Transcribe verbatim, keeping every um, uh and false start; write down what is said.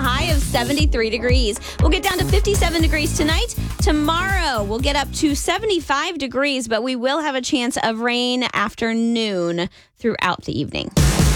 high of seventy-three degrees. We'll get down to fifty-seven degrees tonight. Tomorrow, we'll get up to seventy-five degrees, but we will have a chance of rain after noon throughout the evening.